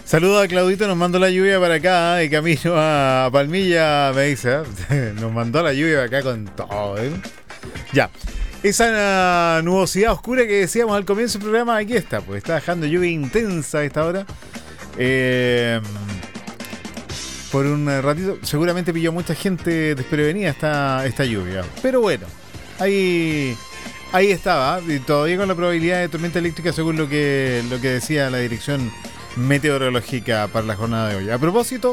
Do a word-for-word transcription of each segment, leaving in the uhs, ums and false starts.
Saludos a Claudito, nos mandó la lluvia para acá, de camino a Palmilla, me dice. ¿eh? Nos mandó la lluvia acá con todo. ¿eh? Ya. Esa nubosidad oscura que decíamos al comienzo del programa, aquí está, pues está dejando lluvia intensa a esta hora. Eh, por un ratito, seguramente pilló mucha gente desprevenida esta, esta lluvia. Pero bueno, ahí, ahí estaba, y todavía con la probabilidad de tormenta eléctrica según lo que, lo que decía la dirección meteorológica para la jornada de hoy. A propósito,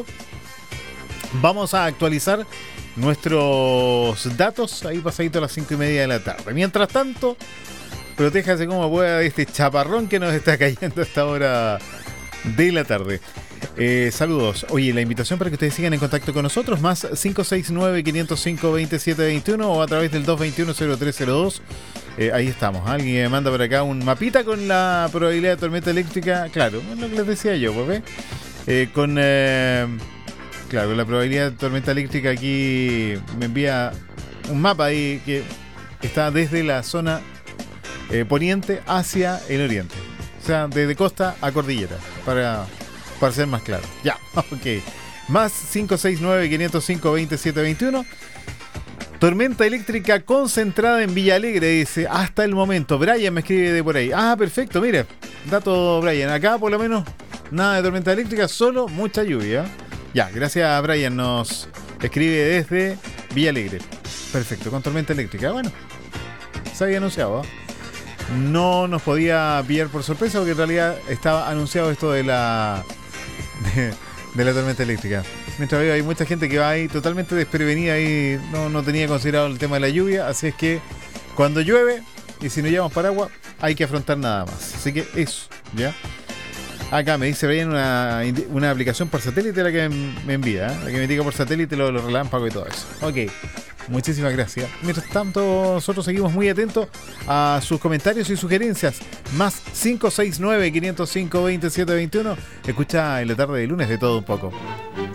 vamos a actualizar nuestros datos ahí pasadito a las cinco y media de la tarde. Mientras tanto, protéjase como pueda de este chaparrón que nos está cayendo a esta hora de la tarde. Eh, saludos. Oye, la invitación para que ustedes sigan en contacto con nosotros, más cinco seis nueve, cinco cero cinco, dos siete dos uno o a través del dos dos uno, cero tres cero dos. Eh, ahí estamos. Alguien me manda por acá un mapita con la probabilidad de tormenta eléctrica. Claro, es lo que les decía yo, pues, eh, con eh, claro, la probabilidad de tormenta eléctrica aquí me envía un mapa ahí que está desde la zona eh, poniente hacia el oriente. O sea, desde costa a cordillera, para, para ser más claro. Ya, ok. Más cinco seis nueve, cinco cero cinco, dos siete dos uno. Tormenta eléctrica concentrada en Villa Alegre, dice, hasta el momento. Brian me escribe de por ahí. Ah, perfecto, mire. Dato Brian. Acá por lo menos nada de tormenta eléctrica, solo mucha lluvia. Ya, gracias Brian. Nos escribe desde Villa Alegre. Perfecto, con tormenta eléctrica. Bueno, se había anunciado. No nos podía pillar por sorpresa porque en realidad estaba anunciado esto de la de, de la tormenta eléctrica. Mientras veo hay mucha gente que va ahí totalmente desprevenida y no, no tenía considerado el tema de la lluvia, así es que cuando llueve y si no llevamos paraguas hay que afrontar nada más. Así que eso, ¿ya? Acá me dice Brian una, una aplicación por satélite la que me envía, ¿eh? La que me indica por satélite los, los relámpagos y todo eso. Ok, muchísimas gracias. Mientras tanto, nosotros seguimos muy atentos a sus comentarios y sugerencias. Más cinco seis nueve, cinco cero cinco, dos siete dos uno. Escucha en la tarde de lunes de todo un poco.